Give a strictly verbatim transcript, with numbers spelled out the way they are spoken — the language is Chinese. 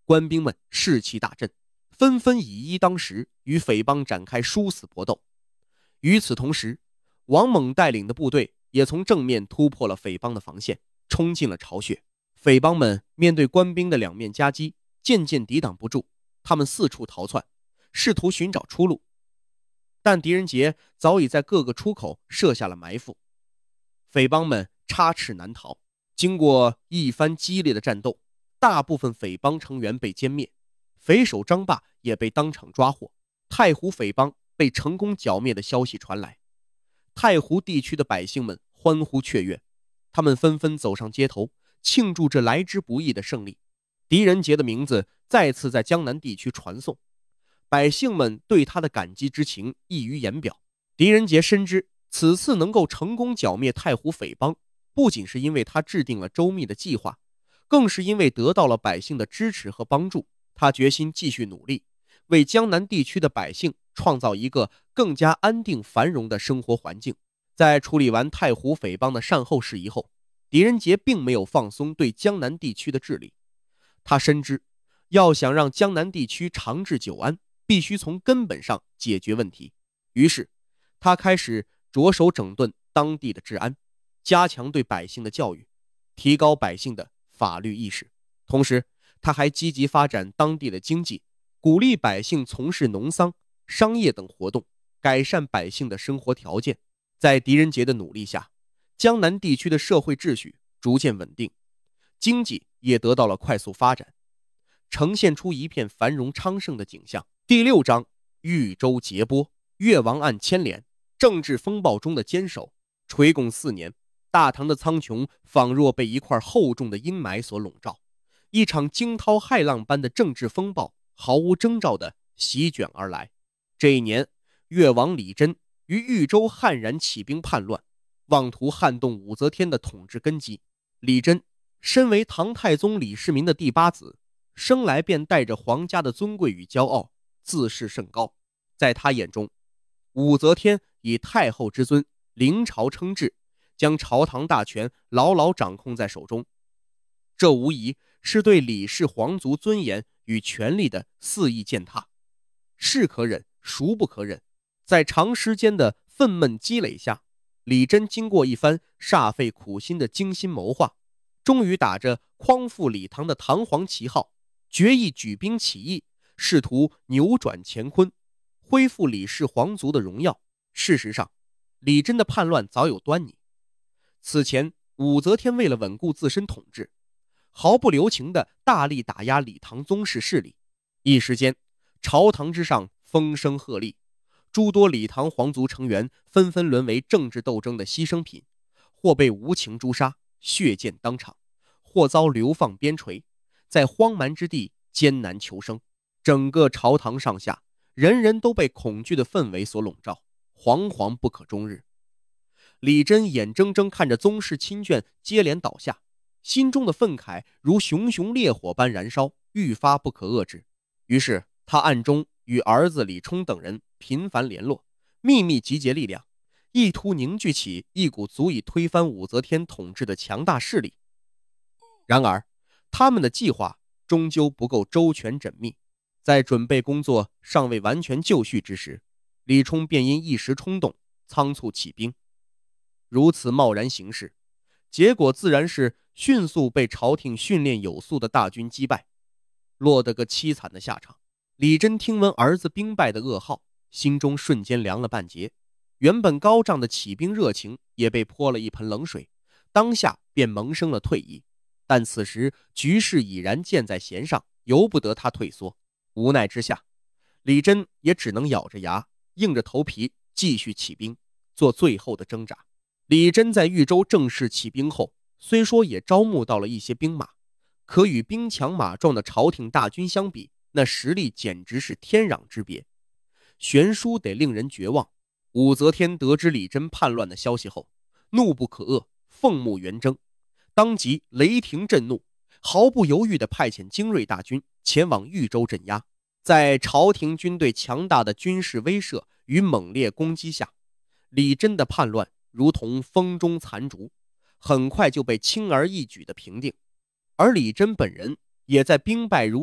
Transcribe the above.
官兵们士气大振，纷纷以一当十，与匪帮展开殊死搏斗。与此同时，王猛带领的部队也从正面突破了匪帮的防线，冲进了巢穴。匪帮们面对官兵的两面夹击，渐渐抵挡不住，他们四处逃窜，试图寻找出路。但狄仁杰早已在各个出口设下了埋伏，匪帮们插翅难逃。经过一番激烈的战斗，大部分匪帮成员被歼灭，匪首张霸也被当场抓获，太湖匪帮被成功剿灭的消息传来。太湖地区的百姓们欢呼雀跃，他们纷纷走上街头，庆祝这来之不易的胜利。狄仁杰的名字再次在江南地区传颂，百姓们对他的感激之情溢于言表。狄仁杰深知此次能够成功剿灭太湖匪帮，不仅是因为他制定了周密的计划，更是因为得到了百姓的支持和帮助。他决心继续努力，为江南地区的百姓创造一个更加安定繁荣的生活环境。在处理完太湖匪帮的善后事宜后，狄仁杰并没有放松对江南地区的治理。他深知要想让江南地区长治久安，必须从根本上解决问题。于是他开始着手整顿当地的治安，加强对百姓的教育，提高百姓的法律意识。同时他还积极发展当地的经济，鼓励百姓从事农桑、商业等活动，改善百姓的生活条件。在狄仁杰的努力下，江南地区的社会秩序逐渐稳定，经济也得到了快速发展，呈现出一片繁荣昌盛的景象。第六章，豫州劫波，越王案牵连，政治风暴中的坚守。垂拱四年，大唐的苍穹仿若被一块厚重的阴霾所笼罩，一场惊涛骇浪般的政治风暴毫无征兆地席卷而来。这一年，越王李真于豫州悍然起兵叛乱，妄图撼动武则天的统治根基。李真身为唐太宗李世民的第八子，生来便带着皇家的尊贵与骄傲，自视甚高。在他眼中，武则天以太后之尊临朝称制，将朝堂大权牢牢掌控在手中，这无疑是对李氏皇族尊严与权力的肆意践踏，是可忍孰不可忍。在长时间的愤懑积累下，李真经过一番煞费苦心的精心谋划，终于打着匡复李唐的唐皇旗号，决意举兵起义，试图扭转乾坤，恢复李氏皇族的荣耀。事实上，李真的叛乱早有端倪。此前，武则天为了稳固自身统治，毫不留情地大力打压李唐宗室势力，一时间朝堂之上风声鹤唳，诸多李唐皇族成员纷纷沦为政治斗争的牺牲品，或被无情诛杀，血溅当场，或遭流放边陲，在荒蛮之地艰难求生。整个朝堂上下，人人都被恐惧的氛围所笼罩，惶惶不可终日。李真眼睁睁看着宗室亲眷接连倒下，心中的愤慨如熊熊烈火般燃烧，愈发不可遏制。于是他暗中与儿子李冲等人频繁联络，秘密集结力量，意图凝聚起一股足以推翻武则天统治的强大势力。然而他们的计划终究不够周全缜密，在准备工作尚未完全就绪之时，李冲便因一时冲动仓促起兵。如此贸然行事，结果自然是迅速被朝廷训练有素的大军击败，落得个凄惨的下场。李真听闻儿子兵败的噩耗，心中瞬间凉了半截，原本高涨的起兵热情也被泼了一盆冷水，当下便萌生了退意。但此时局势已然箭在弦上，由不得他退缩。无奈之下，李真也只能咬着牙，硬着头皮继续起兵，做最后的挣扎。李真在豫州正式起兵后，虽说也招募到了一些兵马，可与兵强马壮的朝廷大军相比，那实力简直是天壤之别，悬殊得令人绝望。武则天得知李真叛乱的消息后，怒不可遏，凤目圆睁，当即雷霆震怒，毫不犹豫地派遣精锐大军前往豫州镇压。在朝廷军队强大的军事威慑与猛烈攻击下，李真的叛乱如同风中残烛，很快就被轻而易举地平定。而李真本人也在兵败如